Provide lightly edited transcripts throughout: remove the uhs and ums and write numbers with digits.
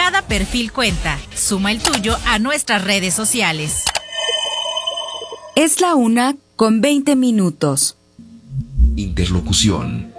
Cada perfil cuenta. Suma el tuyo a nuestras redes sociales. Es la 1:20. Interlocución.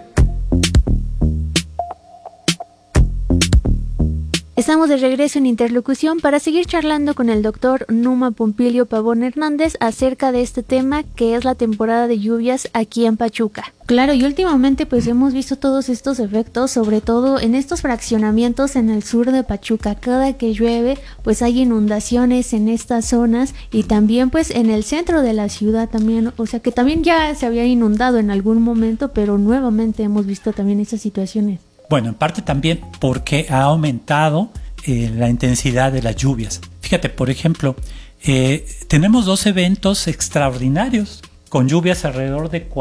Estamos de regreso en Interlocución para seguir charlando con el doctor Numa Pompilio Pavón Hernández acerca de este tema que es la temporada de lluvias aquí en Pachuca. Claro, y últimamente pues hemos visto todos estos efectos, sobre todo en estos fraccionamientos en el sur de Pachuca. Cada que llueve pues hay inundaciones en estas zonas y también pues en el centro de la ciudad también, o sea que también ya se había inundado en algún momento, pero nuevamente hemos visto también estas situaciones. Bueno, en parte también porque ha aumentado la intensidad de las lluvias. Fíjate, por ejemplo, tenemos 2 eventos extraordinarios con lluvias alrededor de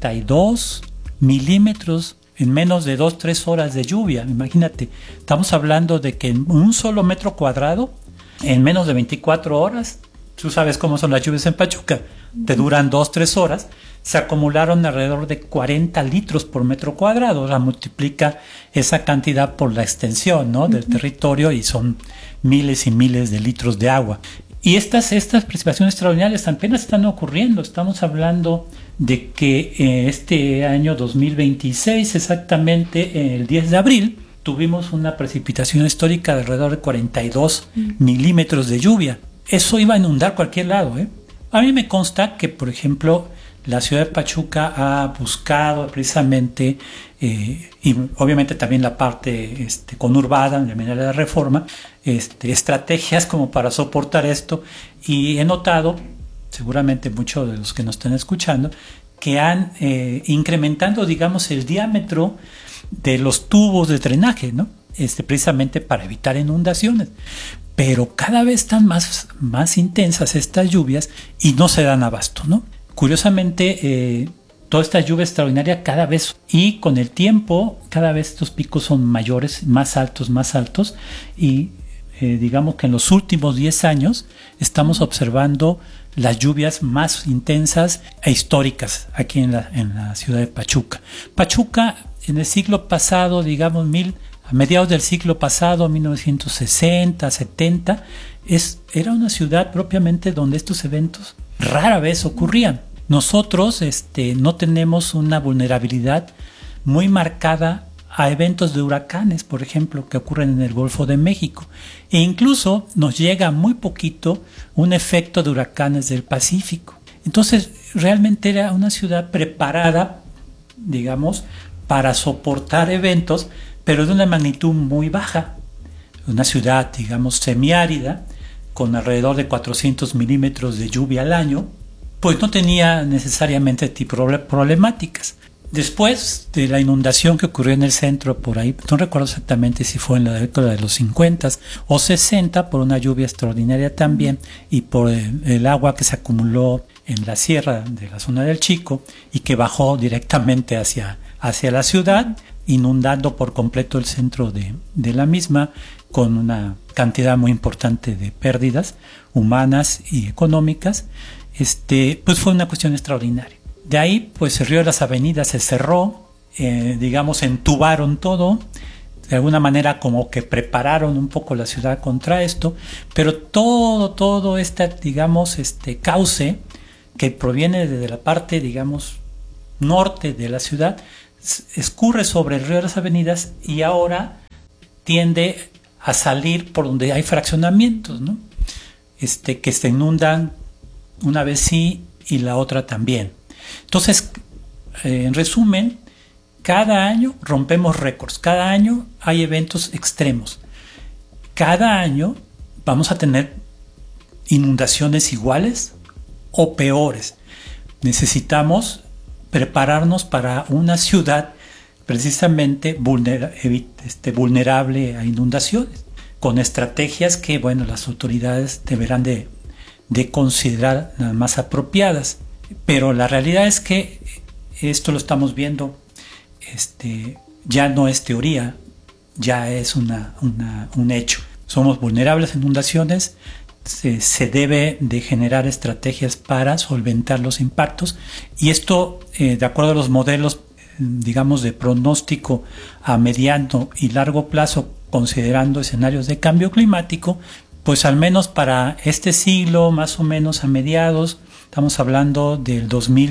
42 milímetros en menos de 2-3 horas de lluvia. Imagínate, estamos hablando de que en un solo metro cuadrado, en menos de 24 horas, tú sabes cómo son las lluvias en Pachuca, te duran 2-3 horas, se acumularon alrededor de 40 litros por metro cuadrado. O sea, multiplica esa cantidad por la extensión, ¿no?, del territorio y son miles y miles de litros de agua. Y estas precipitaciones extraordinarias apenas están ocurriendo. Estamos hablando de que este año 2026, exactamente el 10 de abril, tuvimos una precipitación histórica de alrededor de 42 milímetros de lluvia. Eso iba a inundar cualquier lado, ¿eh? A mí me consta que, por ejemplo, la ciudad de Pachuca ha buscado precisamente, y obviamente también la parte conurbada, en la medida de la reforma, estrategias como para soportar esto, y he notado, seguramente muchos de los que nos están escuchando, que han incrementando, digamos, el diámetro de los tubos de drenaje, ¿no? Precisamente para evitar inundaciones. Pero cada vez están más intensas estas lluvias y no se dan abasto, ¿no? Curiosamente, toda esta lluvia extraordinaria cada vez, y con el tiempo, cada vez estos picos son mayores, más altos, y digamos que en los últimos 10 años estamos observando las lluvias más intensas e históricas aquí en la ciudad de Pachuca. Pachuca, en el siglo pasado, digamos, a mediados del siglo pasado, 1960, 70, era una ciudad propiamente donde estos eventos rara vez ocurrían. Nosotros no tenemos una vulnerabilidad muy marcada a eventos de huracanes, por ejemplo, que ocurren en el Golfo de México. E incluso nos llega muy poquito un efecto de huracanes del Pacífico. Entonces, realmente era una ciudad preparada, digamos, para soportar eventos, pero de una magnitud muy baja. Una ciudad, digamos, semiárida, con alrededor de 400 milímetros de lluvia al año, pues no tenía necesariamente problemáticas. Después de la inundación que ocurrió en el centro, por ahí, no recuerdo exactamente si fue en la década de los 50 o 60, por una lluvia extraordinaria también, y por el agua que se acumuló en la sierra de la zona del Chico y que bajó directamente hacia la ciudad, inundando por completo el centro de la misma, con una cantidad muy importante de pérdidas humanas y económicas. Pues fue una cuestión extraordinaria. De ahí, pues el río de las Avenidas se cerró, digamos, entubaron todo, de alguna manera como que prepararon un poco la ciudad contra esto, pero todo digamos, cauce que proviene desde la parte, digamos, norte de la ciudad, escurre sobre el río de las Avenidas y ahora tiende a salir por donde hay fraccionamientos, ¿no? Que se inundan una vez sí y la otra también. Entonces, en resumen, cada año rompemos récords, cada año hay eventos extremos, cada año vamos a tener inundaciones iguales o peores. Necesitamos prepararnos para una ciudad precisamente vulnerable a inundaciones, con estrategias que, bueno, las autoridades deberán de considerar las más apropiadas. Pero la realidad es que esto lo estamos viendo, ya no es teoría, ya es un hecho. Somos vulnerables a inundaciones, se debe de generar estrategias para solventar los impactos, y esto, de acuerdo a los modelos, digamos, de pronóstico a mediano y largo plazo considerando escenarios de cambio climático, pues al menos para este siglo, más o menos a mediados, estamos hablando del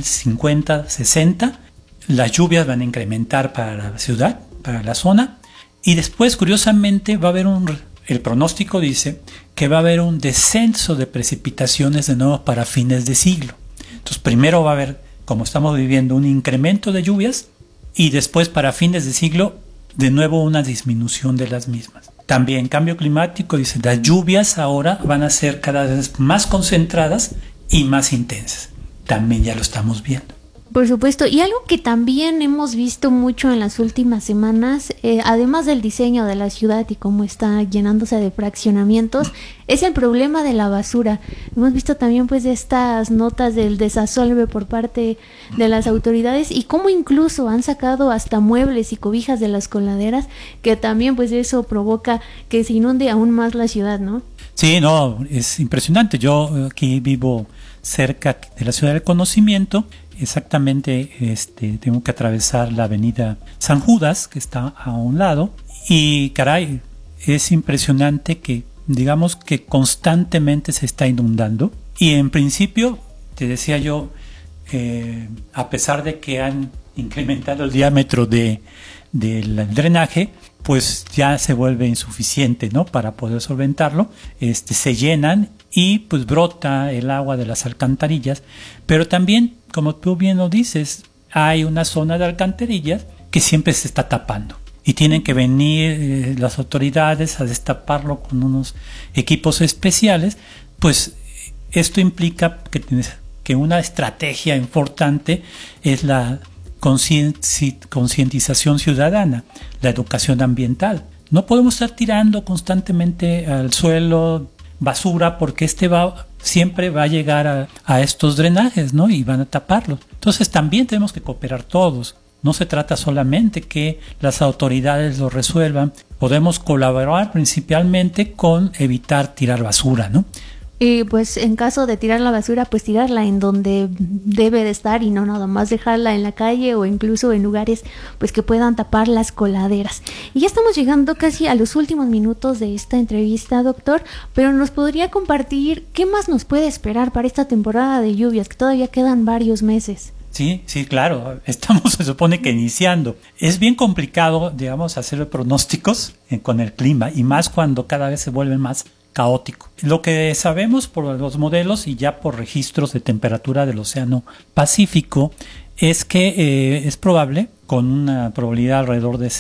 2050-60, las lluvias van a incrementar para la ciudad, para la zona, y después, curiosamente, va a haber el pronóstico dice que va a haber un descenso de precipitaciones de nuevo para fines de siglo. Entonces, primero va a haber, como estamos viviendo, un incremento de lluvias, y después para fines de siglo, de nuevo una disminución de las mismas. También cambio climático, dice, las lluvias ahora van a ser cada vez más concentradas y más intensas. También ya lo estamos viendo. Por supuesto, y algo que también hemos visto mucho en las últimas semanas, además del diseño de la ciudad y cómo está llenándose de fraccionamientos, es el problema de la basura. Hemos visto también pues estas notas del desasolve por parte de las autoridades y cómo incluso han sacado hasta muebles y cobijas de las coladeras, que también pues eso provoca que se inunde aún más la ciudad, ¿no? Sí, no, es impresionante. Yo aquí vivo cerca de la Ciudad del Conocimiento. Exactamente, tengo que atravesar la avenida San Judas, que está a un lado, y caray, es impresionante que, digamos que constantemente se está inundando, y en principio, te decía yo, a pesar de que han incrementado el diámetro del drenaje, pues ya se vuelve insuficiente, ¿no? Para poder solventarlo, se llenan y pues brota el agua de las alcantarillas, pero también, como tú bien lo dices, hay una zona de alcantarillas que siempre se está tapando y tienen que venir las autoridades a destaparlo con unos equipos especiales. Pues esto implica que una estrategia importante es la concientización ciudadana, la educación ambiental. No podemos estar tirando constantemente al suelo basura porque siempre va a llegar a estos drenajes, ¿no? Y van a taparlos. Entonces también tenemos que cooperar todos. No se trata solamente que las autoridades lo resuelvan. Podemos colaborar principalmente con evitar tirar basura, ¿no? Y pues en caso de tirar la basura, pues tirarla en donde debe de estar y no nada más dejarla en la calle o incluso en lugares pues que puedan tapar las coladeras. Y ya estamos llegando casi a los últimos minutos de esta entrevista, doctor, pero nos podría compartir qué más nos puede esperar para esta temporada de lluvias, que todavía quedan varios meses. Sí, claro, estamos se supone que iniciando. Es bien complicado, digamos, hacer pronósticos con el clima y más cuando cada vez se vuelve más caótico. Lo que sabemos por los modelos y ya por registros de temperatura del Océano Pacífico es que es probable, con una probabilidad alrededor de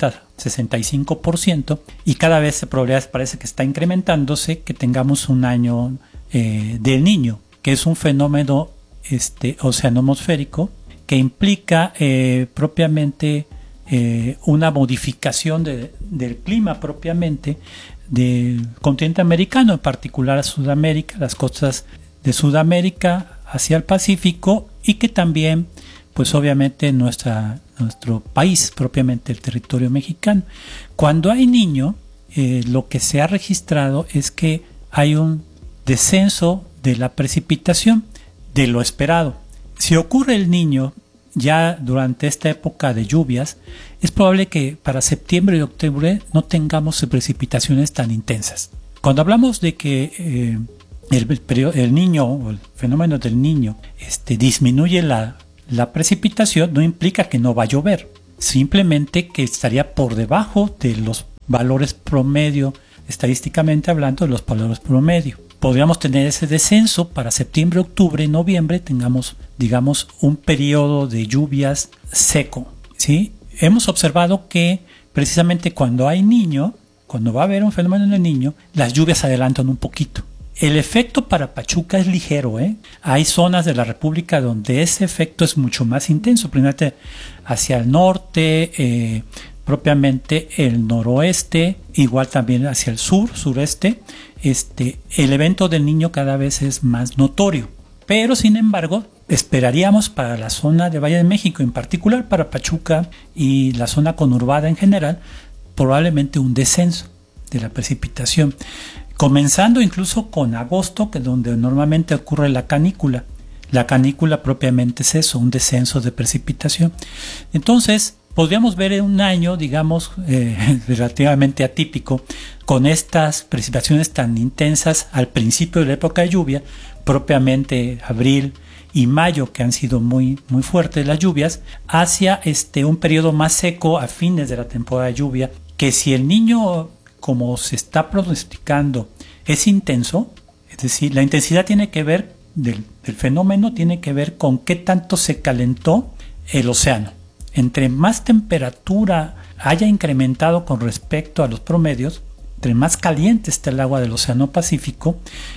60-65%, y cada vez la probabilidad parece que está incrementándose, que tengamos un año del Niño, que es un fenómeno oceanomosférico que implica propiamente una modificación del clima propiamente del continente americano, en particular Sudamérica, las costas de Sudamérica hacia el Pacífico, y que también, pues obviamente nuestro país, propiamente el territorio mexicano. Cuando hay Niño, lo que se ha registrado es que hay un descenso de la precipitación de lo esperado. Si ocurre el Niño ya durante esta época de lluvias, es probable que para septiembre y octubre no tengamos precipitaciones tan intensas. Cuando hablamos de que el Niño o el fenómeno del Niño disminuye la precipitación, no implica que no va a llover, simplemente que estaría por debajo de los valores promedio, estadísticamente hablando, de los valores promedio. Podríamos tener ese descenso para septiembre, octubre y noviembre, tengamos, digamos, un periodo de lluvias seco, ¿sí? Hemos observado que precisamente cuando hay Niño, cuando va a haber un fenómeno del Niño, las lluvias se adelantan un poquito. El efecto para Pachuca es ligero, ¿eh? Hay zonas de la República donde ese efecto es mucho más intenso, primero hacia el norte, propiamente el noroeste, igual también hacia el sureste. El evento del Niño cada vez es más notorio, pero sin embargo esperaríamos para la zona de Valle de México, en particular para Pachuca y la zona conurbada en general, probablemente un descenso de la precipitación, comenzando incluso con agosto, que es donde normalmente ocurre la canícula. La canícula propiamente es eso, un descenso de precipitación. Entonces, podríamos ver un año, digamos, relativamente atípico, con estas precipitaciones tan intensas al principio de la época de lluvia, propiamente abril y mayo, que han sido muy, muy fuertes las lluvias, hacia un periodo más seco a fines de la temporada de lluvia, que si el niño, como se está pronosticando, es intenso, es decir, la intensidad tiene que ver, del fenómeno tiene que ver con qué tanto se calentó el océano. Entre más temperatura haya incrementado con respecto a los promedios, entre más caliente está el agua del Océano Pacífico,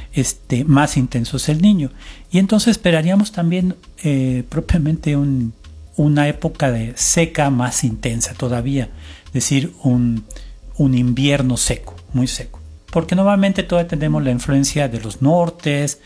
más intenso es el Niño. Y entonces esperaríamos también propiamente una época de seca más intensa todavía, es decir, un invierno seco, muy seco. Porque normalmente todavía tenemos la influencia de los nortes,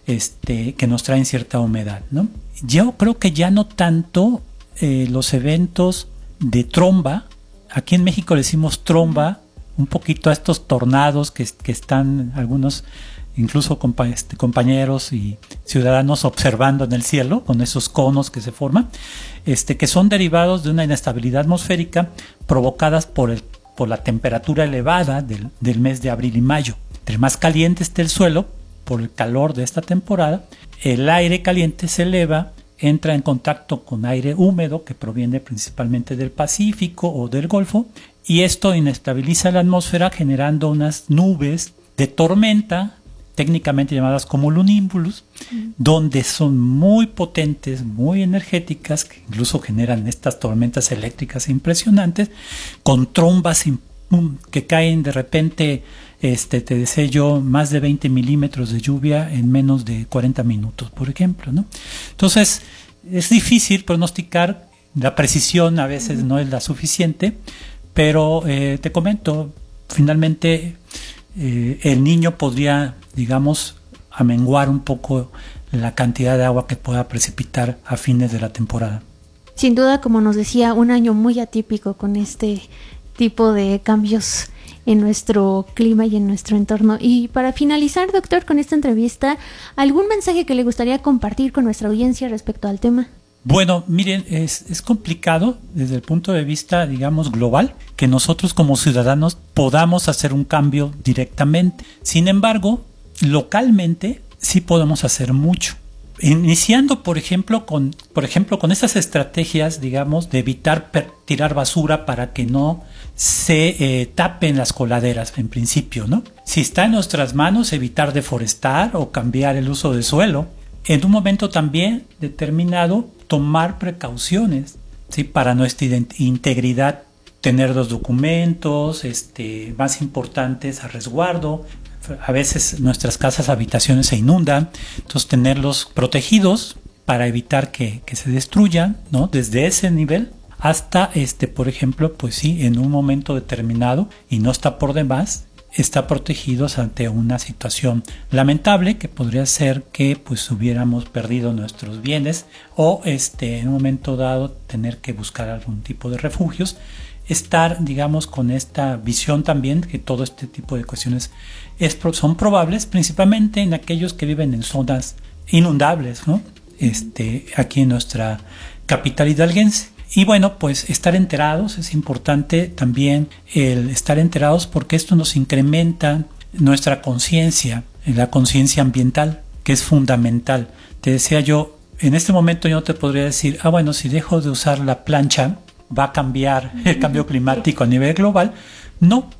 que nos traen cierta humedad, ¿no? Yo creo que ya no tanto los eventos de tromba. Aquí en México le decimos tromba un poquito a estos tornados que están algunos, incluso compañeros y ciudadanos observando en el cielo con esos conos que se forman, que son derivados de una inestabilidad atmosférica provocadas por la temperatura elevada del mes de abril y mayo. Entre más caliente esté el suelo por el calor de esta temporada, el aire caliente se eleva, entra en contacto con aire húmedo que proviene principalmente del Pacífico o del Golfo, y esto inestabiliza la atmósfera generando unas nubes de tormenta, técnicamente llamadas cumulonimbus, donde son muy potentes, muy energéticas, que incluso generan estas tormentas eléctricas impresionantes, con trombas que caen de repente, te decía yo, más de 20 milímetros de lluvia en menos de 40 minutos, por ejemplo, ¿no? Entonces, es difícil pronosticar, la precisión a veces no es la suficiente, pero te comento, finalmente el Niño podría, digamos, amenguar un poco la cantidad de agua que pueda precipitar a fines de la temporada. Sin duda, como nos decía, un año muy atípico con este tipo de cambios en nuestro clima y en nuestro entorno. Y para finalizar, doctor, con esta entrevista, ¿algún mensaje que le gustaría compartir con nuestra audiencia respecto al tema? Bueno, miren, es complicado desde el punto de vista, digamos, global, que nosotros como ciudadanos podamos hacer un cambio directamente. Sin embargo, localmente sí podemos hacer mucho. Iniciando, por ejemplo, con esas estrategias, digamos, de evitar tirar basura para que no se tapen las coladeras, en principio, ¿no? Si está en nuestras manos, evitar deforestar o cambiar el uso del suelo. En un momento también determinado, tomar precauciones, ¿sí? Para nuestra integridad, tener los documentos más importantes a resguardo. A veces nuestras casas, habitaciones se inundan, entonces tenerlos protegidos para evitar que se destruyan, ¿no? Desde ese nivel hasta, por ejemplo, pues sí, en un momento determinado, y no está por demás, está protegidos ante una situación lamentable que podría ser que pues hubiéramos perdido nuestros bienes o en un momento dado tener que buscar algún tipo de refugios. Estar, digamos, con esta visión también que todo este tipo de cuestiones son probables, principalmente en aquellos que viven en zonas inundables, ¿no? Aquí en nuestra capital hidalguense. Y bueno, pues estar enterados, es importante también el estar enterados porque esto nos incrementa nuestra conciencia, la conciencia ambiental, que es fundamental. Te decía yo, en este momento yo no te podría decir, bueno, si dejo de usar la plancha, va a cambiar el cambio climático a nivel global. No,